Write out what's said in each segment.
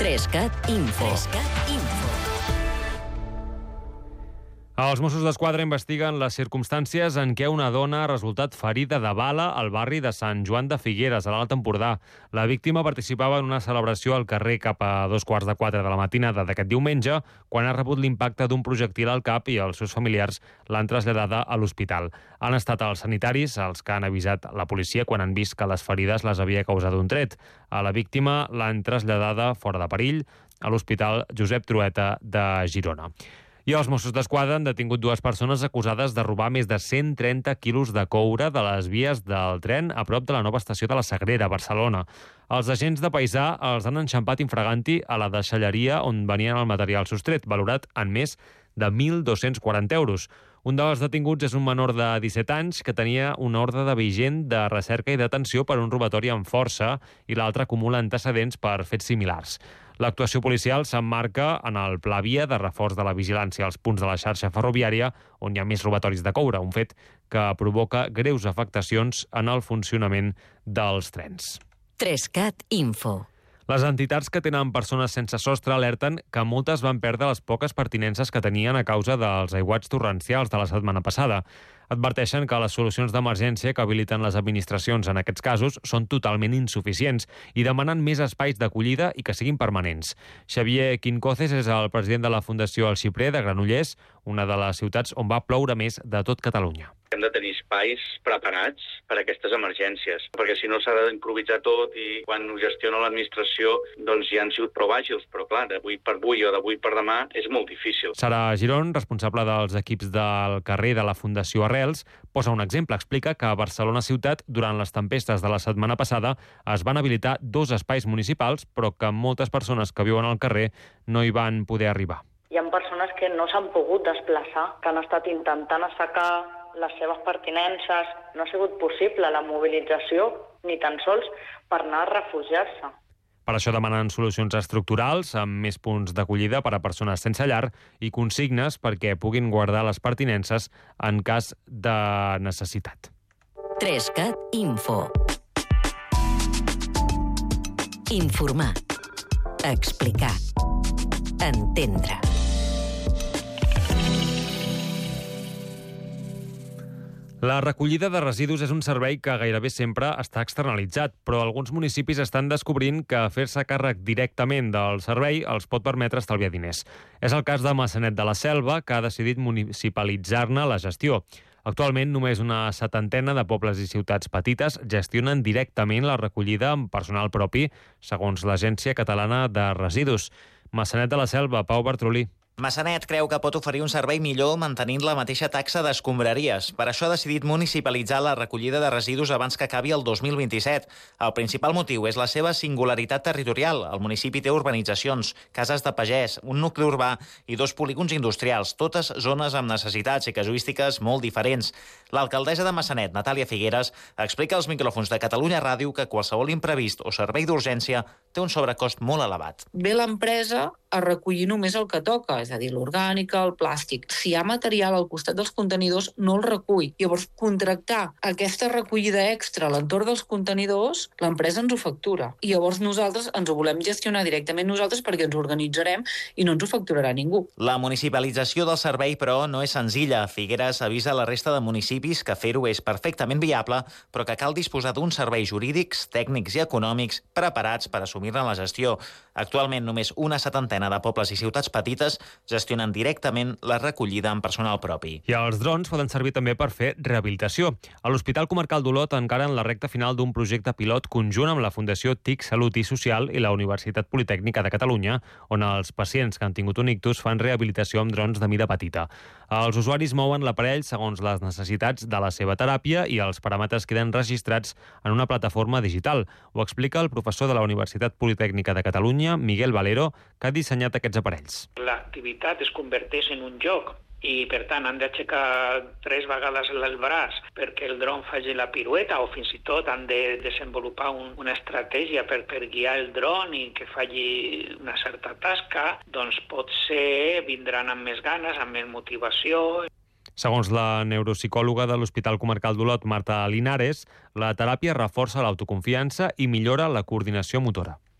3CAT Info. Els Mossos d'Esquadra investiguen les circumstàncies en què una dona ha resultat ferida de bala al barri de Sant Joan de Figueres, a l'Alt Empordà. La víctima participava en una celebració al carrer cap a 3:45 de la matinada d'aquest diumenge, quan ha rebut l'impacte d'un projectil al cap i els seus familiars l'han traslladada a l'hospital. Han estat els sanitaris els que han avisat la policia quan han vist que les ferides les havia causat un tret. A la víctima l'han traslladada fora de perill a l'Hospital Josep Trueta de Girona. I els Mossos d'Esquadra han detingut 2 persones acusades de robar més de 130 quilos de coure de les vies del tren a prop de la nova estació de la Sagrera, a Barcelona. Els agents de Paisà els han enxampat infraganti a la deixalleria on venien el material sostret, valorat en més de 1.240 euros. Un dels detinguts és un menor de 17 anys que tenia una ordre de vigent de recerca i detenció per un robatori amb força i l'altre acumula antecedents per fets similars. L'actuació policial s'emmarca en el Pla Via de reforç de la vigilància als punts de la xarxa ferroviària on hi ha més robatoris de coure, un fet que provoca greus afectacions en el funcionament dels trens. 3CAT Info. Les entitats que tenen persones sense sostre alerten que moltes van perdre les poques pertinences que tenien a causa dels aiguats torrencials de la setmana passada. Adverteixen que les solucions d'emergència que habiliten les administracions en aquests casos són totalment insuficients i demanen més espais d'acollida i que siguin permanents. Xavier Quincoces és el president de la Fundació El Xiprer de Granollers, una de les ciutats on va ploure més de tot Catalunya. Hem de tenir espais preparats per a aquestes emergències, perquè si no s'ha d'improvisar tot i quan ho gestiona l'administració doncs ja han sigut prou àgils, però clar, d'avui per avui o d'avui per demà és molt difícil. Sara Girón, responsable dels equips del carrer de la Fundació Arrels, posa un exemple. Explica que a Barcelona ciutat, durant les tempestes de la setmana passada, es van habilitar 2 espais municipals, però que moltes persones que viuen al carrer no hi van poder arribar. Hi ha persones que no s'han pogut desplaçar, que han estat intentant assecar les seves pertinences. No ha sigut possible la mobilització, ni tan sols per anar a refugiar-se. Per això demanen solucions estructurals amb més punts d'acollida per a persones sense llar i consignes perquè puguin guardar les pertinences en cas de necessitat. 3CAT Info. Informar. Explicar. Entendre. La recollida de residus és un servei que gairebé sempre està externalitzat, però alguns municipis estan descobrint que fer-se càrrec directament del servei els pot permetre estalviar diners. És el cas de Maçanet de la Selva, que ha decidit municipalitzar-ne la gestió. Actualment, només una 70ena de pobles i ciutats petites gestionen directament la recollida amb personal propi, segons l'Agència Catalana de Residus. Maçanet de la Selva, Pau Bartrolí. Maçanet creu que pot oferir un servei millor mantenint la mateixa taxa d'escombraries. Per això ha decidit municipalitzar la recollida de residus abans que acabi el 2027. El principal motiu és la seva singularitat territorial. El municipi té urbanitzacions, cases de pagès, un nucli urbà i 2 polígons industrials, totes zones amb necessitats i casuístiques molt diferents. L'alcaldessa de Maçanet, Natàlia Figueres, explica als micròfons de Catalunya Ràdio que qualsevol imprevist o servei d'urgència té un sobrecost molt elevat. Ve l'empresa a recollir només el que toca, és a dir, l'orgànica, el plàstic. Si hi ha material al costat dels contenidors, no el recull. Llavors, contractar aquesta recollida extra a l'entorn dels contenidors, l'empresa ens ho factura. I llavors nosaltres ens ho volem gestionar directament nosaltres perquè ens organitzarem i no ens ho facturarà ningú. La municipalització del servei, però, no és senzilla. Figueres avisa la resta de municipis que fer-ho és perfectament viable, però que cal disposar d'uns serveis jurídics, tècnics i econòmics preparats per assumir-ne la gestió. Actualment, només una 70 de pobles i ciutats petites gestionen directament la recollida amb personal propi. I els drons poden servir també per fer rehabilitació. A l'Hospital Comarcal d'Olot encara en la recta final d'un projecte pilot conjunt amb la Fundació TIC Salut i Social i la Universitat Politècnica de Catalunya, on els pacients que han tingut un ictus fan rehabilitació amb drons de mida petita. Els usuaris mouen l'aparell segons les necessitats de la seva teràpia i els paràmetres queden registrats en una plataforma digital. Ho explica el professor de la Universitat Politècnica de Catalunya, Miguel Valero, que ha dissenyat aquests aparells. L'activitat es converteix en un joc i, per tant, han d'aixecar 3 vegades el braç perquè el dron faci la pirueta o fins i tot han de desenvolupar una estratègia per guiar el dron i que faci una certa tasca, doncs potser vindran amb més ganes, amb més motivació. Segons la neuropsicòloga de l'Hospital Comarcal d'Olot, Marta Linares, la teràpia reforça l'autoconfiança i millora la coordinació motora.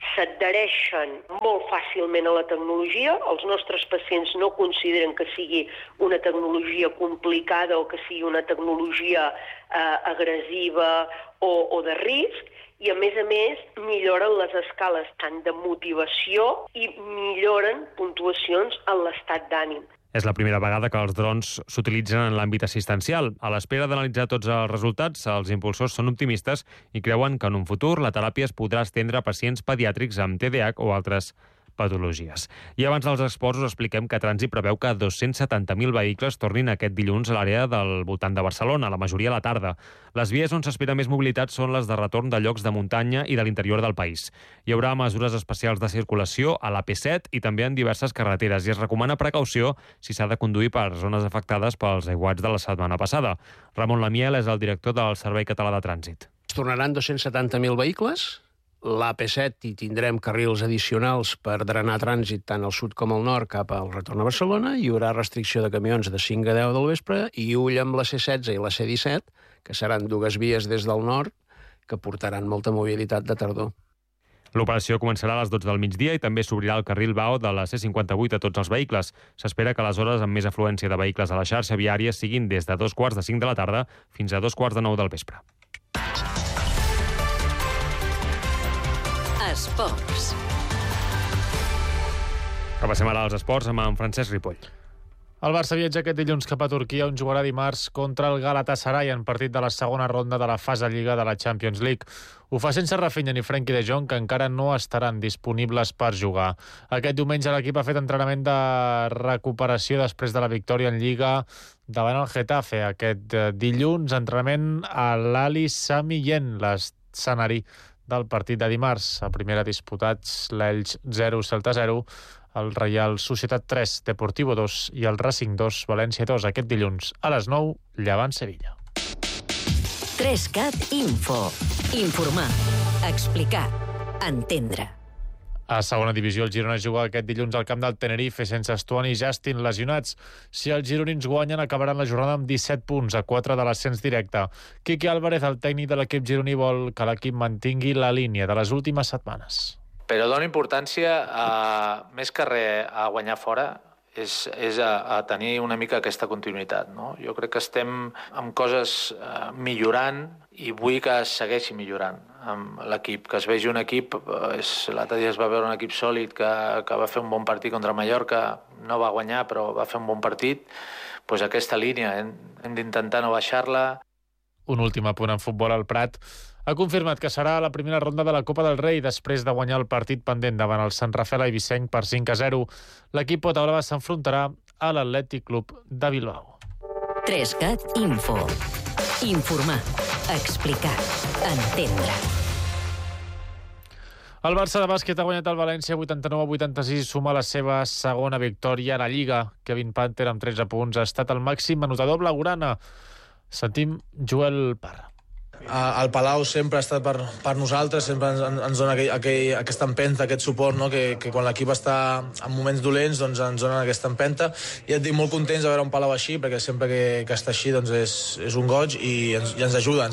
s'adhereixen molt fàcilment a la tecnologia. Els nostres pacients no consideren que sigui una tecnologia complicada o que sigui una tecnologia agressiva o de risc, i a més milloren les escales tant de motivació i milloren puntuacions en l'estat d'ànim. És la primera vegada que els drons s'utilitzen en l'àmbit assistencial. A l'espera d'analitzar tots els resultats, els impulsors són optimistes i creuen que en un futur la teràpia es podrà estendre a pacients pediàtrics amb TDAH o altres patologies. I abans dels esports us expliquem que Trànsit preveu que 270.000 vehicles tornin aquest dilluns a l'àrea del voltant de Barcelona, la majoria a la tarda. Les vies on s'espera més mobilitat són les de retorn de llocs de muntanya i de l'interior del país. Hi haurà mesures especials de circulació a la P7 i també en diverses carreteres i es recomana precaució si s'ha de conduir per zones afectades pels aiguats de la setmana passada. Ramon Lamiel és el director del Servei Català de Trànsit. Es tornaran 270.000 vehicles. La P7 hi tindrem carrils addicionals per drenar trànsit tant al sud com al nord cap al retorn a Barcelona. Hi haurà restricció de camions de 5 a 10 del vespre i ull amb la C16 i la C17, que seran dues vies des del nord que portaran molta mobilitat de tardor. L'operació començarà a les 12 del migdia i també s'obrirà el carril BAO de la C58 a tots els vehicles. S'espera que les hores amb més afluència de vehicles a la xarxa viària siguin des de 2:45 de la tarda fins a 2:45 del vespre. Esports. Repassem ara els esports amb en Francesc Ripoll. El Barça viatja aquest dilluns cap a Turquia, on jugarà dimarts contra el Galatasaray en partit de la segona ronda de la fase Lliga de la Champions League. Ho fa sense Rafinha ni Frenkie de Jong, que encara no estaran disponibles per jugar. Aquest diumenge l'equip ha fet entrenament de recuperació després de la victòria en Lliga davant el Getafe. Aquest dilluns, entrenament a l'Ali Sami Yen, l'escenari del partit de dimarts. A primera disputats l'Elx 0, Celta 0, el Reial Societat 3, Deportivo 2 i el Racing 2, València 2. Aquest dilluns a les 9, Llevant Sevilla. 3CAT Info. Informar, explicar, entendre. A segona divisió, el Girona juga aquest dilluns al camp del Tenerife sense Stuani i Justin lesionats. Si els gironins guanyen, acabaran la jornada amb 17 punts, a 4 de l'ascens directe. Quique Álvarez, el tècnic de l'equip gironí, vol que l'equip mantingui la línia de les últimes setmanes. Però dona importància, més que res, a guanyar fora, és a tenir una mica aquesta continuïtat, no? Jo crec que estem amb coses millorant i vull que es segueixi millorant amb l'equip, que es vegi un equip, l'altre dia es va veure un equip sòlid que va fer un bon partit contra Mallorca, no va guanyar però va fer un bon partit, doncs aquesta línia hem d'intentar no baixar-la. Un últim apunt en futbol. Al Prat ha confirmat que serà la primera ronda de la Copa del Rei després de guanyar el partit pendent davant el Sant Rafel Eivissenc per 5-0. L'equip Potabrava s'enfrontarà a l'Atlètic Club de Bilbao. 3CAT Info. Informar, explicar, entendre. El Barça de bàsquet ha guanyat el València 89-86, suma la seva segona victòria a la Lliga. Kevin Panther, amb 13 punts, ha estat el màxim anotador blaugrana. Sentim Joel Parra. El Palau sempre ha estat per nosaltres, sempre ens dona aquesta empenta, aquest suport, no? que quan l'equip està en moments dolents doncs ens donen aquesta empenta, i et dic, molt contents de veure un Palau així, perquè sempre que està així doncs és un goig i ens ajuda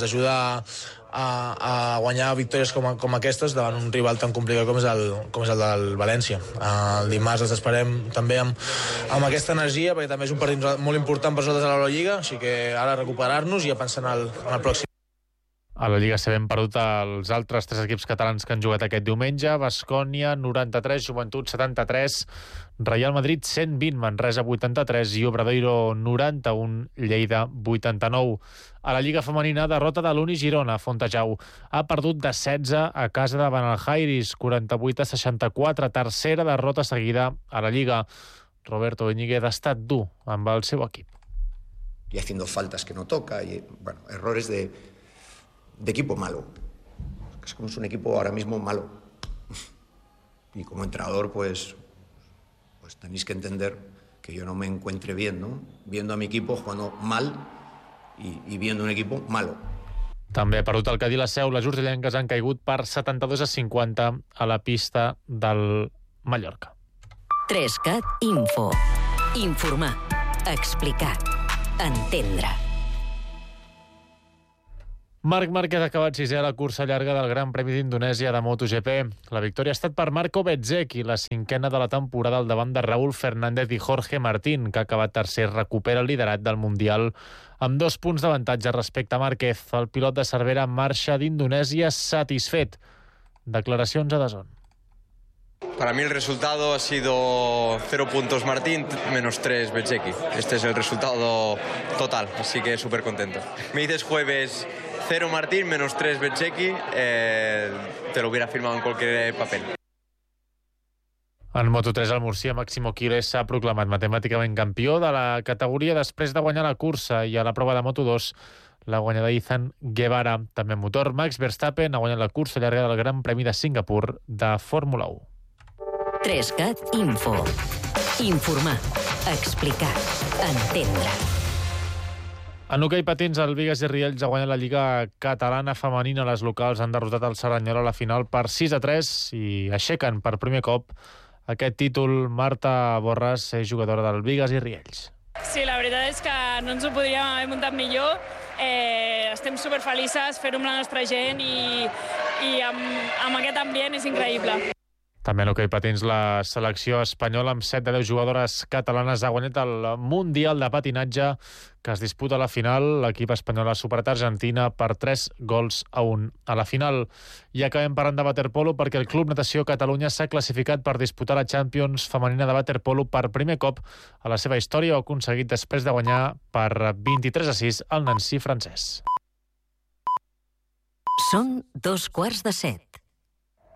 a guanyar victòries com aquestes davant un rival tan complicat com és el del València. El dimarts els esperem també amb aquesta energia, perquè també és un partit molt important per nosaltres a l'Eurolliga, així que ara recuperar-nos i a pensar en el pròxim. A la Lliga CB hem perdut els altres 3 equips catalans que han jugat aquest diumenge. Baskonia 93, Joventut 73, Real Madrid 120, Manresa 83 i Obradoiro 91, Lleida 89. A la Lliga femenina, derrota de l'Uni Girona. Fontejau ha perdut de 16 a casa davant el Jairis, 48-64, tercera derrota seguida a la Lliga. Roberto Beñíguez ha estat dur amb el seu equip. Y haciendo faltas que no toca, y bueno, errores de equipo malo. Es un equipo ahora mismo malo. Y como entrenador, pues tenéis que entender que yo no me encuentre bien, ¿no? Viendo a mi equipo jugando mal y viendo un equipo malo. També ha perdut el Cadí la Seu. Les urgellenques han caigut per 72-50 a la pista del Mallorca. 3CAT Info. Informar, explicar, entendre. Marc Márquez ha acabat sisè a la cursa llarga del Gran Premi d'Indonèsia de MotoGP. La victòria ha estat per Marco Bezzecchi, la cinquena de la temporada al davant de Raúl Fernández i Jorge Martín, que ha acabat tercer, recupera el liderat del Mundial amb 2 punts d'avantatge respecte a Márquez. El pilot de Cervera marxa d'Indonèsia satisfet. Declaracions a DAZN. Para mí el resultado ha sido 0 puntos Martín, menos 3 Bezzecchi. Este es el resultado total, así que súper contento. Me dices jueves 0 Martín, menos 3 Bezzecchi, te lo hubiera firmado en cualquier papel. En Moto3, el murcià Máximo Quílez s'ha proclamat matemàticament campió de la categoria després de guanyar la cursa, i a la prova de Moto2 la guanyada Ethan Guevara. També en motor, Max Verstappen ha guanyat la cursa llarga del Gran Premi de Singapur de Fórmula 1. 3CAT Info. Informar, explicar, entendre. En hoquei patins, el Bigues i Riells ha guanyat la Lliga Catalana Femenina. Les locals han derrotat el Cerdanyola a la final per 6-3 i aixequen per primer cop aquest títol. Marta Borràs és jugadora del Bigues i Riells. Sí, la veritat és que no ens ho podríem haver muntat millor. Estem superfelices fer-ho amb la nostra gent i amb aquest ambient és increïble. També en hoquei patins, la selecció espanyola amb 7 de 10 jugadores catalanes ha guanyat el Mundial de Patinatge que es disputa a la final. L'equip espanyol ha superat Argentina per 3-1 a la final. I acabem parlant de waterpolo perquè el Club Natació Catalunya s'ha classificat per disputar la Champions femenina de waterpolo per primer cop a la seva història. Ho ha aconseguit després de guanyar per 23-6 al Nancy francès. Són 2:15.